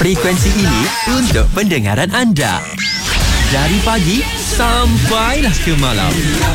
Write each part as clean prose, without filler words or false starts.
Frekuensi ini untuk pendengaran anda. Dari pagi sampailah ke malam.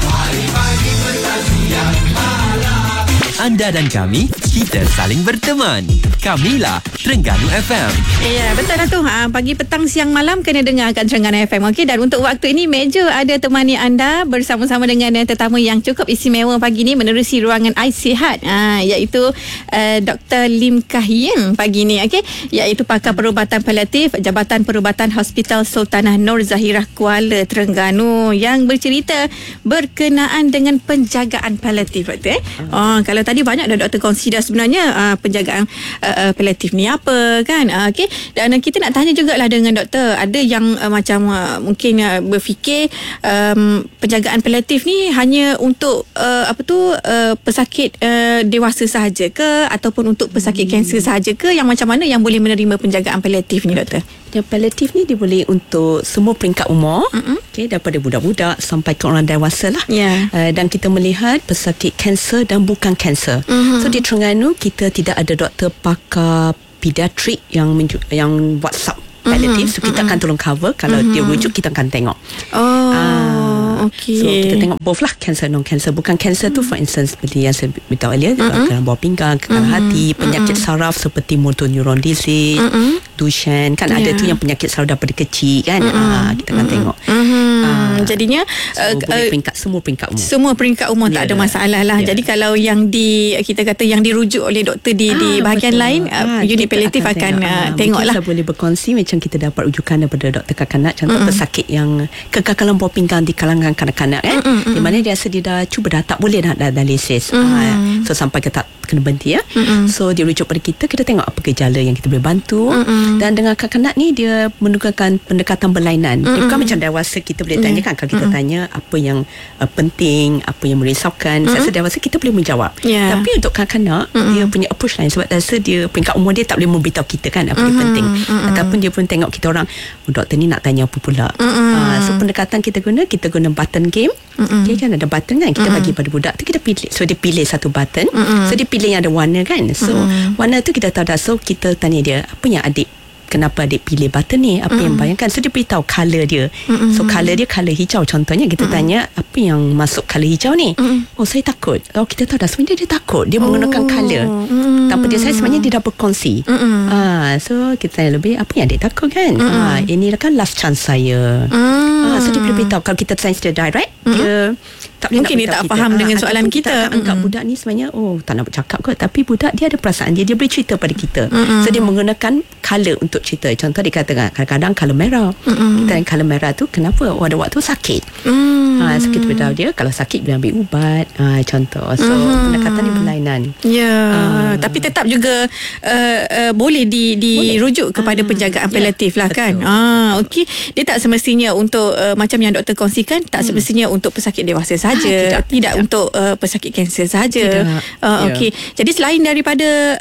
Anda dan kami, kita saling berteman. Kamilah Terengganu FM. Ya, betul lah tu. Pagi, petang, siang, malam kena dengarkan Terengganu FM. Okey, dan untuk waktu ini meja ada temani anda bersama-sama dengan tetamu yang cukup istimewa pagi ni menerusi ruangan iSihat, iaitu Dr. Lim Kah Yin pagi ni. Okey, iaitu pakar perubatan paliatif Jabatan Perubatan Hospital Sultanah Nur Zahirah Kuala Terengganu, yang bercerita berkenaan dengan penjagaan paliatif. Betul kalau tadi banyak dah doktor kongsi dah sebenarnya penjagaan paliatif ni apa kan. Okey, dan kita nak tanya jugalah dengan doktor, ada yang macam mungkin berfikir penjagaan paliatif ni hanya untuk pesakit dewasa sahaja ke, ataupun untuk pesakit kanser sahaja ke, yang macam mana yang boleh menerima penjagaan paliatif ni doktor? Yang paliatif ni dia boleh untuk semua peringkat umur, daripada budak-budak sampai ke orang dewasa lah. Dan kita melihat pesakit kanser dan bukan kanser. So di Terengganu kita tidak ada doktor pakar pediatrik yang WhatsApp paliatif. So kita akan tolong cover. Kalau dia rujuk, kita akan tengok. Okay. So kita tengok both lah, cancer, non-cancer. Bukan cancer tu, for instance, seperti yang saya beritahu earlier, kekalan bawah pinggang, kekalan hati, penyakit saraf seperti motor neuron disease, Duchenne, kan ada tu yang penyakit saraf daripada kecil kan. Kita akan tengok. Jadinya semua peringkat umur. Semua peringkat umur tak ada masalah lah. Jadi kalau yang kita kata yang dirujuk oleh doktor di bahagian lain, unit paliatif akan tengok lah. Kita boleh berkongsi macam kita dapat rujukan daripada doktor kanak-kanak, contoh pesakit yang kegagalan bawah pinggang di kalangan kanak-kanak kan, di mana dia rasa dia dah cuba dah tak boleh dah dialisis, so sampai ke tak kena berhenti so dia rujuk pada kita tengok apa gejala yang kita boleh bantu. Dan dengan kanak-kanak ni dia menggunakan pendekatan berlainan. Dia bukan macam dewasa kita boleh tanya kan, kalau kita tanya apa yang penting, apa yang merisaukan, saya rasa dewasa kita boleh menjawab. Tapi untuk kanak-kanak dia punya approach lain, sebab rasa dia peringkat umur dia tak boleh memberitahu kita kan apa yang penting, ataupun dia pun tengok kita orang, doktor ni nak tanya apa pula. So pendekatan kita guna button game. Okay, kan ada button kan, kita bagi pada budak tu, kita pilih. So dia pilih satu button, so dia pilih yang ada warna kan. So warna tu kita tahu dah. So kita tanya dia, apa yang kenapa adik pilih button ni, apa yang bayangkan. So dia beritahu colour dia. So colour dia colour hijau contohnya. Kita tanya apa yang masuk colour hijau ni. Oh, saya takut. Oh, kita tahu dah sebenarnya dia takut. Dia menggunakan colour. Tanpa dia sebenarnya dia dah berkongsi. So kita tanya lebih, apa yang adik takut kan. Ini kan last chance saya. So dia boleh beritahu. Kalau kita tanya dia direct, dia tak boleh, mungkin dia tak faham dengan soalan kita. Anggap budak ni sebenarnya tak nak bercakap kot, tapi budak dia ada perasaan dia boleh cerita pada kita. So dia menggunakan colour untuk cerita. Contoh dia kata kadang-kadang colour merah. Kita colour merah tu kenapa? Ada waktu sakit. So kita beritahu dia, kalau sakit dia ambil ubat, contoh. So pendekatan ni berlainan. Tapi tetap juga boleh dirujuk kepada penjagaan paliatif lah kan. Okey, dia tak semestinya untuk macam yang doktor kongsikan, tak semestinya untuk pesakit dewasa sahaja, tidak untuk pesakit kanser sahaja. Okey. Jadi selain daripada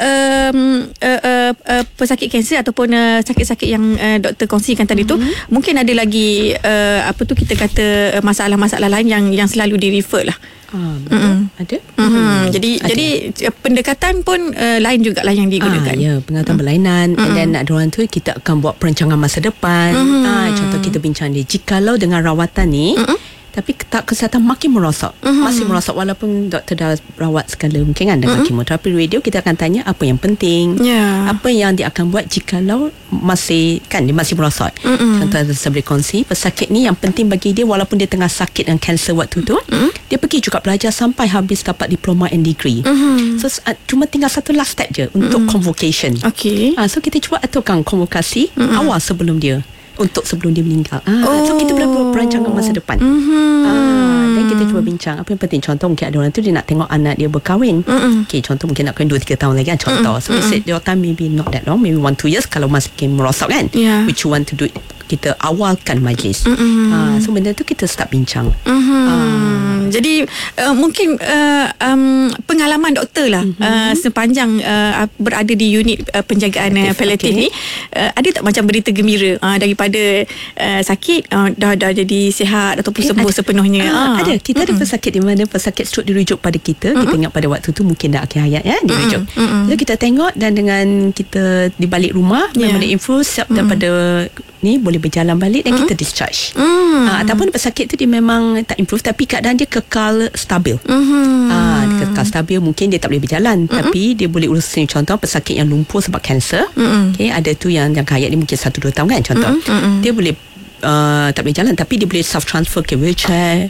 pesakit kanser ataupun sakit-sakit yang doktor kongsikan tadi tu, mungkin ada lagi kita kata masalah-masalah lain yang selalu di-refer lah. Ada. Jadi pendekatan pun lain jugalah yang digunakan. Pendekatan berlainan. Dan ada orang tu kita akan buat perancangan masa depan. Contoh kita bincang dia, jikalau dengan rawatan ni tapi kesihatan makin merosot, masih merosot walaupun doktor dah rawat segala mungkin kan dengan kemoterapi, radio, kita akan tanya apa yang penting, apa yang dia akan buat jikalau dia masih merosot. Contoh saya boleh kongsi, pesakit ni yang penting bagi dia, walaupun dia tengah sakit dan kanser waktu tu, dia pergi juga belajar sampai habis dapat diploma and degree. So cuma tinggal satu last step je untuk convocation. So kita cuba aturkan konvokasi awal sebelum dia meninggal. So kita boleh buat perancangan masa depan. Dan kita cuba bincang apa yang penting. Contoh mungkin ada orang tu dia nak tengok anak dia berkahwin. Okay, contoh mungkin nak kahwin 2-3 tahun lagi kan, contoh. So we said your time maybe not that long, maybe 1-2 years kalau masih merosot kan, which you want to do it, kita awalkan majlis. So benda tu kita start bincang. Jadi mungkin pengalaman doktor lah sepanjang berada di unit penjagaan paliatif ni, ada tak macam berita gembira daripada sakit dah jadi sihat ataupun sembuh sepenuhnya? Ada. Kita ada pesakit di mana pesakit stroke dirujuk pada kita. Kita ingat pada waktu tu mungkin dah akhir hayat ya, dirujuk. So kita tengok dan dengan kita di balik rumah memang dia improve siap daripada ni boleh berjalan balik dan kita discharge. Ataupun pesakit tu dia memang tak improve tapi keadaan dia kekal stabil. Dia kekal stabil, mungkin dia tak boleh berjalan tapi dia boleh urusin. Contoh pesakit yang lumpuh sebab kanser. Okay, ada tu yang jangka hayat dia mungkin 1-2 tahun kan contoh. Dia boleh tak boleh jalan tapi dia boleh self transfer ke wheelchair.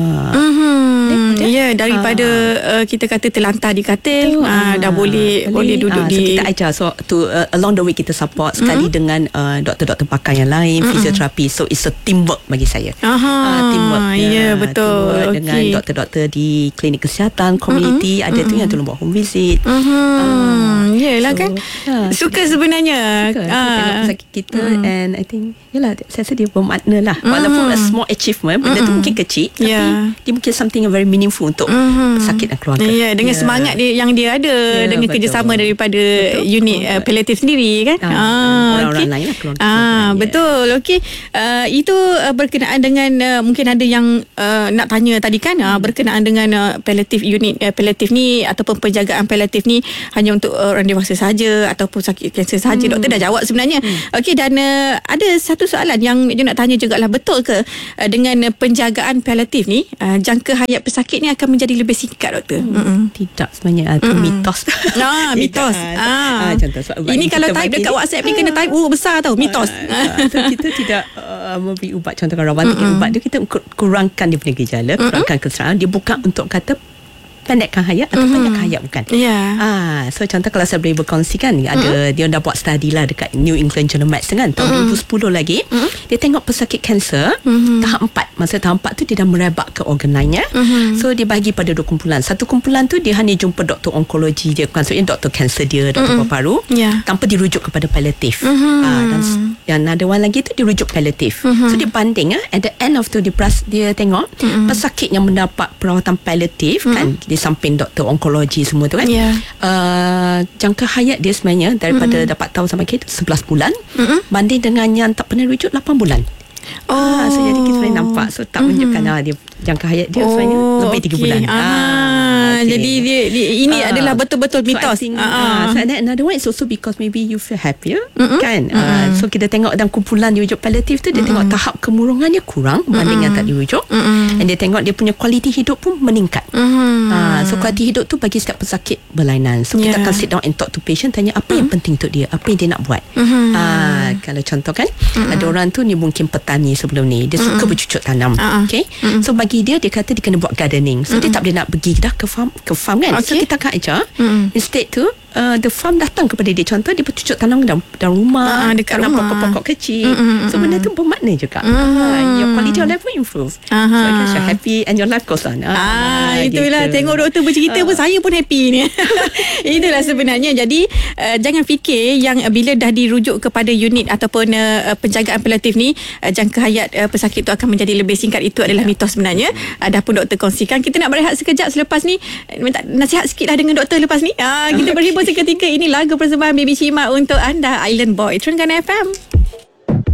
Ya, daripada kita kata terlantar di katil, dah boleh duduk di. So kita ajar along the way kita support sekali dengan doktor-doktor pakar yang lain, fisioterapi. So it's a teamwork bagi saya. Teamwork. Ya, betul. Dengan doktor-doktor di klinik kesihatan, community, ada tu yang tolong buat home visit. Yelah kan. Suka sebenarnya. Tengok pesakit kita and I think yalah, saya rasa dia bermakna lah. Walaupun a small achievement, benda tu mungkin kecil tapi dia mungkin something yang very meaningful untuk pesakit dan keluarga. Dengan semangat dia yang dia ada dengan kerjasama daripada unit paliatif sendiri kan. Orang-orang lain lah keluarga. Betul. Okey. Itu berkenaan dengan mungkin ada yang nak tanya tadi kan, berkenaan dengan paliatif unit paliatif ni ataupun penjagaan paliatif ni hanya untuk orang dewasa saja ataupun sakit kanser saja. Doktor dah jawab sebenarnya. Okey, dan ada satu soalan yang dia nak tanya jugalah, betul ke dengan penjagaan paliatif ni jangka hayat pesakit ni akan menjadi lebih singkat, doktor? Tidak sebenarnya, itu mitos. Mitos. Contoh ini kalau type dekat WhatsApp ni kena type besar tau, mitos. So kita tidak memberi ubat. Contoh kalau rawat ubat dia, kita kurangkan dia punya gejala, kurangkan kesesakan. Dia bukan untuk kata pendekkan hayat atau pendekkan hayat, bukan. So contoh kalau saya boleh berkongsi kan, ada dia dah buat study lah dekat New England Journal of Medicine kan, tahun 2010 lagi. Dia tengok pesakit kanser tahap 4. Masa tahap 4 tu dia dah merebak ke organ lainnya. So dia bagi pada 2 kumpulan. Satu kumpulan tu dia hanya jumpa doktor onkologi dia, maksudnya doktor kanser dia, doktor paru-paru, tanpa dirujuk kepada paliatif. Dan yang ada one lagi tu dirujuk paliatif. So dia banding at the end of tu dia tengok pesakit yang mendapat perawatan paliatif kan, di samping doktor onkologi semua tu kan, jangka hayat dia sebenarnya daripada dapat tahu sampai kita 11 bulan banding dengan yang tak pernah rujuk 8 bulan. So jadi kita boleh nampak, so tak menunjukkan dia jangka hayat dia sebenarnya lebih 3 bulan. Jadi dia ini adalah betul-betul mitos. So another one is also because maybe you feel happier kan. So kita tengok dalam kumpulan dirujuk paliatif tu, dia tengok tahap kemurungannya kurang banding yang tak dirujuk, dan dia tengok dia punya kualiti hidup pun meningkat. So kualiti hidup tu bagi setiap pesakit berlainan. So kita akan sit down and talk to patient, tanya apa yang penting untuk dia, apa yang dia nak buat. Kalau contoh kan, ada orang tu ni mungkin petani sebelum ni, dia suka bercucuk tanam. Okay, so bagi dia kata dia kena buat gardening. So dia tak boleh nak pergi dah ke farm kan. So kita akan ajar instead tu the farm datang kepada dia. Contoh dia bercucuk tanam dalam rumah, dekat tanam rumah, pokok-pokok kecil. So benda tu bermakna juga. Your quality of life will improve. So you're happy and your life goes on. Itulah gitu. Tengok doktor bercerita pun saya pun happy ni. Itulah sebenarnya. Jadi jangan fikir yang bila dah dirujuk kepada unit ataupun penjagaan paliatif ni jangka hayat pesakit tu akan menjadi lebih singkat. Itu adalah mitos sebenarnya. Dah pun doktor kongsikan. Kita nak berehat sekejap, selepas ni minta nasihat sikit lah dengan doktor lepas ni. Kita berhibur seketika. Ini lagu persembahan Baby Shima untuk anda, Island Boy, Trengganu FM.